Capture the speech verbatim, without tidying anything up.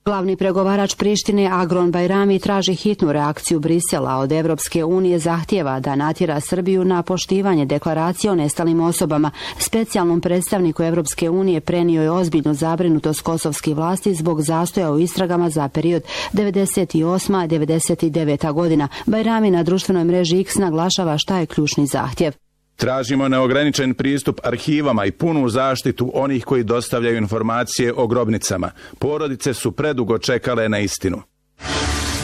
Glavni pregovarač Prištine Agron Bajrami traži hitnu reakciju Brisela, od Evropske unije zahtijeva da natjera Srbiju na poštivanje deklaracije o nestalim osobama. Specijalnom predstavniku Evropske unije prenio je ozbiljnu zabrinutost kosovskih vlasti zbog zastoja u istragama za period devedeset osma do devedeset deveta godina. Bajrami na društvenoj mreži X naglašava šta je ključni zahtjev. Tražimo neograničen pristup arhivama i punu zaštitu onih koji dostavljaju informacije o grobnicama. Porodice su predugo čekale na istinu.